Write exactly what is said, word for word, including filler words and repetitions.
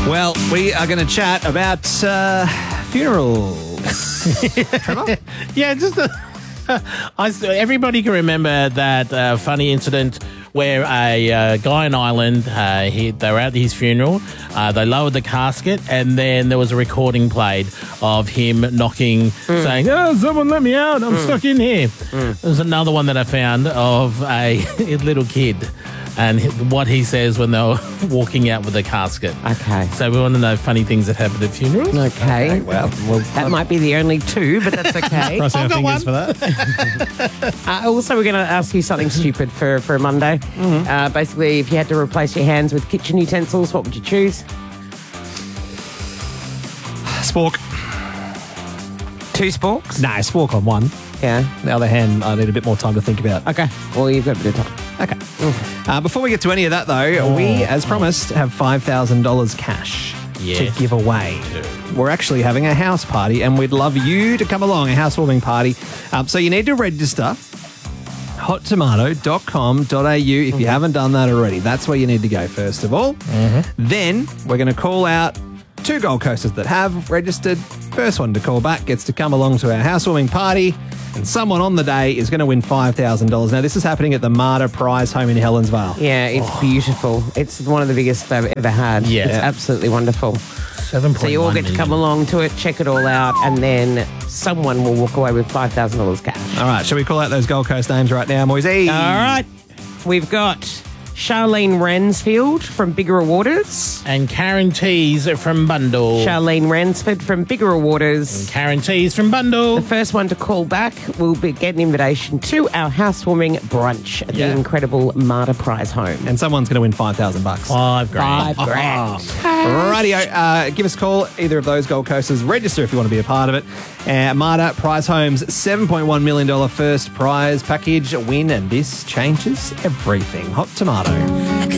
Well, we are going to chat about uh, funerals. Trevor? Yeah, just uh, I, everybody can remember that uh, funny incident where a uh, guy in Ireland, uh, he, they were at his funeral, uh, they lowered the casket, and then there was a recording played of him knocking, mm. saying, "Oh, someone let me out, I'm mm. stuck in here." Mm. There's another one that I found of a little kid and what he says when they're walking out with the casket. Okay. So we want to know funny things that happen at funerals. Okay. Okay, well, well, that um, might be the only two, but that's okay. Crossing our got fingers one. for that. uh, also, we're going to ask you something stupid for, for Monday. Mm-hmm. Uh, basically, if you had to replace your hands with kitchen utensils, what would you choose? Spork. Two sporks? No, spork on one. Yeah. The other hand, I need a bit more time to think about. Okay. Well, you've got a bit of time. Okay. Uh, before we get to any of that, though, oh. we, as promised, have five thousand dollars cash yes. to give away. We're actually having a house party, and we'd love you to come along, a housewarming party. Um, so you need to register hot tomato dot com dot a u if you mm-hmm. haven't done that already. That's where you need to go, first of all. Mm-hmm. Then we're going to call out two Gold Coasters that have registered. First one to call back gets to come along to our housewarming party, and someone on the day is going to win five thousand dollars. Now, this is happening at the Marta Prize Home in Helensvale. Yeah, it's oh. beautiful. It's one of the biggest I've ever had. Yeah. It's absolutely wonderful. seven point one So you all get million. to come along to it, check it all out, and then someone will walk away with five thousand dollars cash. All right, shall we call out those Gold Coast names right now, Moisey? All right. We've got Charlene Ransfield from Bigger Waters. And Karen Tees from Bundle. Charlene Ransford from Bigger Waters. And Karen Tees from Bundle. The first one to call back will be, get an invitation to our housewarming brunch at yeah. the incredible Marta Prize Home. And someone's going to win five thousand bucks. Five grand. Five grand. Rightio. Uh, give us a call, either of those Gold Coasters. Register if you want to be a part of it. Uh, Marta Prize Home's seven point one million dollars first prize package win, and this changes everything. Hot tomato.